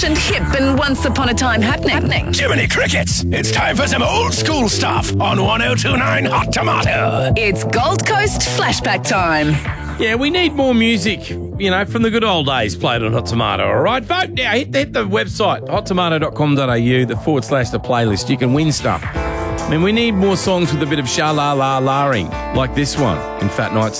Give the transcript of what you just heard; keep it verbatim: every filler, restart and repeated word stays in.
and hip and once upon a time happening. happening. Jiminy Crickets, it's time for some old school stuff on one oh two point nine Hot Tomato. It's Gold Coast flashback time. Yeah, we need more music, you know, from the good old days played on Hot Tomato, all right? Vote now. Hit, hit the website, hot tomato dot com dot a u, the forward slash the playlist. You can win stuff. I mean, we need more songs with a bit of sha-la-la-la-ing, like this one in Fat Night